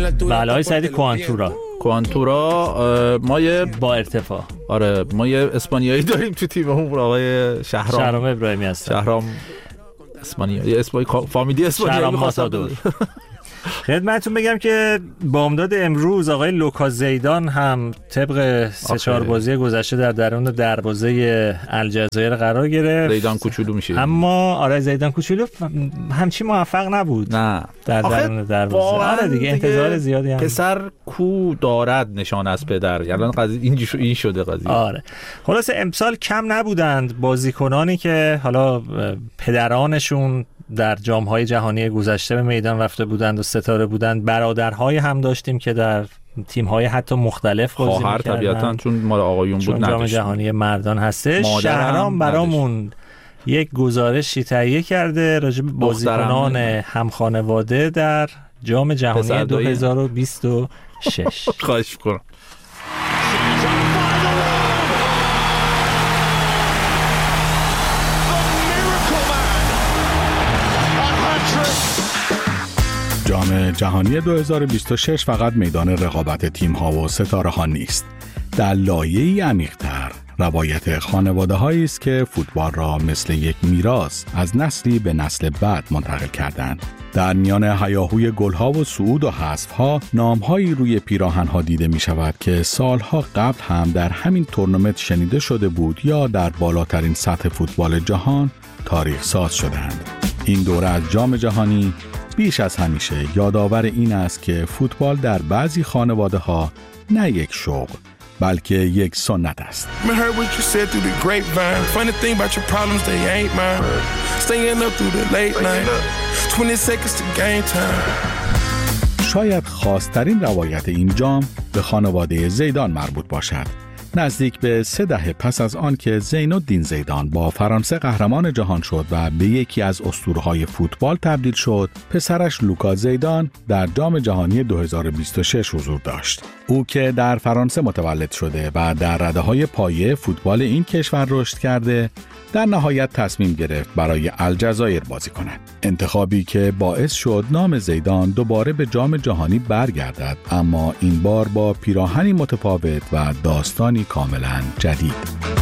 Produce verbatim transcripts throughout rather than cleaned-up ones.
بله های سعید کوانتورا کوانتورا ما یه با ارتفاع. آره ما یه اسپانیایی داریم تو تیممون، آقای شهرام شهرام ابراهیمی هست. شهرام اسپانیایی، اسپانی فامیلی اسپانیایی ماتادور. خدمتتون بگم که بامداد امروز آقای لوکا زیدان هم طبق سه چهار بازی گذشته در درون دروازه الجزایر قرار گرفت. زیدان کوچولو میشه، اما آره زیدان کوچولو همچی موفق نبود نه در درون دروازه. آره دیگه انتظار زیادی هم. پسر کو دارد نشان از پدر، یعنی قضیه اینجوری شو این شده قضیه. آره خلاص امسال کم نبودند بازیکنانی که حالا پدرانشون در جام‌های جهانی گذشته به میدان رفته بودند و ستاره بودند. برادرهای هم داشتیم که در تیم‌های حتی مختلف بازی می‌کردن. خواهر طبیعتاً چون مال آقایون بود نداشت. جام جهانی مردان هستش. شهرام برامون یک گزارشی تهیه کرده راجع به بازیکنان همخانواده در جام جهانی دو هزار و بیست و شش. خواهش می‌کنم. جام جهانی دو هزار و بیست و شش فقط میدان رقابت تیم‌ها و ستاره‌ها نیست. در لایه‌ای عمیق‌تر روایت خانواده‌هایی است که فوتبال را مثل یک میراث از نسلی به نسل بعد منتقل کردند. در میان هیاهوی گل‌ها و صعود و حذف‌ها نام‌هایی روی پیراهن‌ها دیده می‌شود که سالها قبل هم در همین تورنمنت شنیده شده بود یا در بالاترین سطح فوتبال جهان تاریخ ساز شدند. این دوره از جام جهانی بیش از همیشه یادآور این است که فوتبال در بعضی خانواده‌ها نه یک شغل بلکه یک سنت است. شاید خاص‌ترین روایت این جام به خانواده زیدان مربوط باشد. نزدیک به سه دهه پس از آن که زین الدین زیدان با فرانسه قهرمان جهان شد و به یکی از اسطوره‌های فوتبال تبدیل شد، پسرش لوکا زیدان در جام جهانی دو هزار و بیست و شش حضور داشت. او که در فرانسه متولد شده و در رده‌های پایه فوتبال این کشور رشد کرده، در نهایت تصمیم گرفت برای الجزایر بازی کند. انتخابی که باعث شد نام زیدان دوباره به جام جهانی برگردد، اما این بار با پیراهنی متفاوت و داستانی کاملا جدید.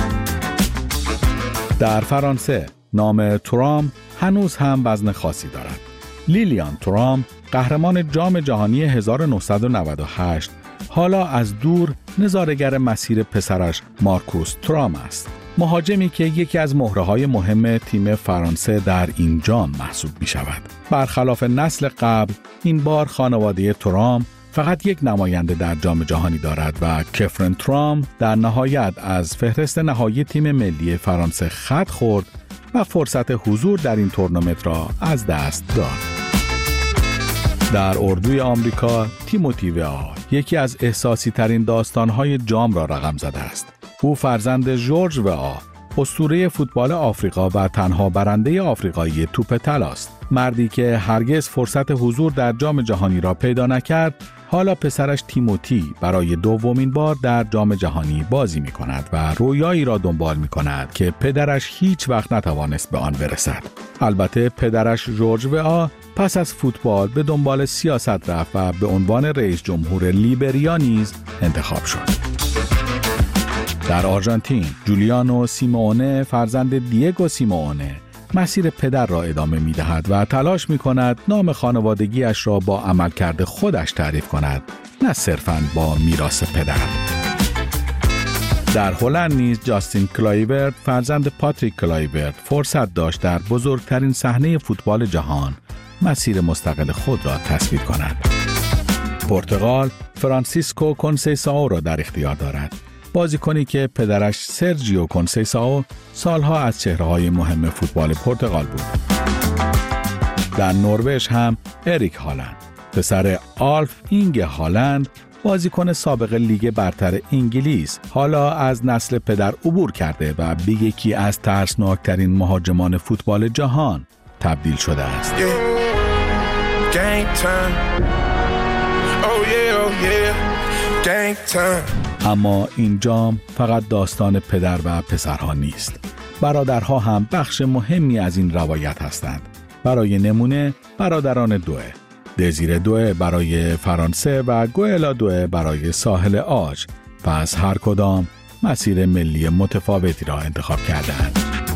در فرانسه نام تورام هنوز هم وزن خاصی دارد. لیلیان تورام، قهرمان جام جهانی هزار و نهصد و نود و هشت، حالا از دور نظاره‌گر مسیر پسرش مارکوس تورام است. مهاجمی که یکی از مهره‌های مهم تیم فرانسه در این جام محسوب می شود. برخلاف نسل قبل، این بار خانواده تورام فقط یک نماینده در جام جهانی دارد و کفرن تورام در نهایت از فهرست نهایی تیم ملی فرانسه خط خورد و فرصت حضور در این تورنمنت را از دست داد. در اردوی آمریکا، تیموتی وئا یکی از احساسی ترین داستان‌های جام را رقم زده است. او فرزند جورج وئا، اسطوره فوتبال آفریقا و تنها برنده آفریقایی توپ طلا است. مردی که هرگز فرصت حضور در جام جهانی را پیدا نکرد، حالا پسرش تیموتی برای دومین بار در جام جهانی بازی می کند و رویایی را دنبال می کند که پدرش هیچ وقت نتوانست به آن برسد. البته پدرش جورج وئا پس از فوتبال به دنبال سیاست رفت و به عنوان رئیس جمهور لیبریا نیز انتخاب شد. در آرژانتین، جولیانو سیمئونه فرزند دیگو سیمئونه مسیر پدر را ادامه می دهد و تلاش می کند نام خانوادگیش را با عملکرد خودش تعریف کند، نه صرفاً با میراث پدر. در هلند نیز جاستین کلایورت فرزند پاتریک کلایورت فرصت داشت در بزرگترین صحنه فوتبال جهان مسیر مستقل خود را تصویر کند. پرتغال فرانسیسکو کنسیسائو را در اختیار دارد. بازیکنی که پدرش سرجیو کنسیسائو سالها از چهره‌های مهم فوتبال پرتغال بود. در نروژ هم اریک هالند، پسر آلف اینگ هالند، بازیکن سابق لیگ برتر انگلیس، حالا از نسل پدر عبور کرده و به یکی از ترسناکترین مهاجمان فوتبال جهان تبدیل شده است. اما این جام فقط داستان پدر و پسرها نیست. برادرها هم بخش مهمی از این روایت هستند. برای نمونه برادران دوه، دزیر دو برای فرانسه و گوئلا دو برای ساحل آج و از هر کدام مسیر ملی متفاوتی را انتخاب کردند.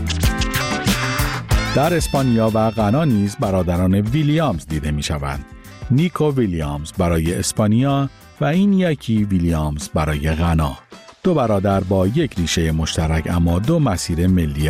در اسپانیا و غنا نیز برادران ویلیامز دیده می شوند. نیکو ویلیامز برای اسپانیا و این یکی ویلیامز برای غنا. دو برادر با یک ریشه مشترک اما دو مسیر ملی